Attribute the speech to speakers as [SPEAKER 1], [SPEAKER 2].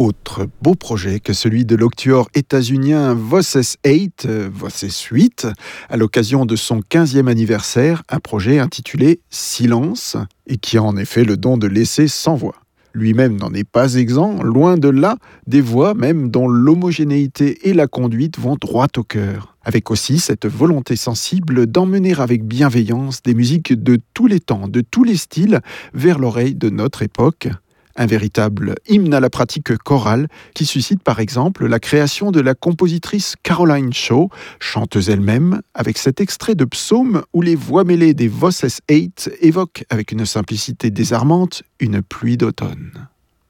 [SPEAKER 1] Autre beau projet que celui de l'octuor états-unien Voces 8, Voces 8, à l'occasion de son 15e anniversaire, un projet intitulé Silence, et qui a en effet le don de laisser sans voix. Lui-même n'en est pas exempt, loin de là, des voix même dont l'homogénéité et la conduite vont droit au cœur. Avec aussi cette volonté sensible d'emmener avec bienveillance des musiques de tous les temps, de tous les styles, vers l'oreille de notre époque. Un véritable hymne à la pratique chorale qui suscite par exemple la création de la compositrice Caroline Shaw, chanteuse elle-même, avec cet extrait de psaume où les voix mêlées des Voces 8 évoquent avec une simplicité désarmante une pluie d'automne.